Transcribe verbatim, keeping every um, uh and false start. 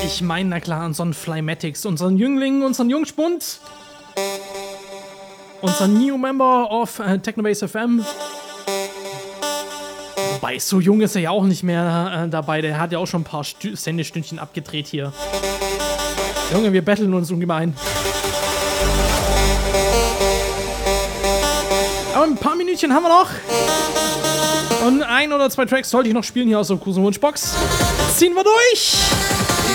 Ich meine, na klar, unseren Flymatics, unseren Jüngling, unseren Jungspund. Unser New Member of äh, Technobase F M. Wobei, so jung ist er ja auch nicht mehr äh, dabei. Der hat ja auch schon ein paar Stü Sendestündchen abgedreht hier. Junge, wir battlen uns ungemein. Aber ein paar Minütchen haben wir noch. Und ein oder zwei Tracks sollte ich noch spielen hier aus der Kusen Wunschbox. Ziehen wir durch!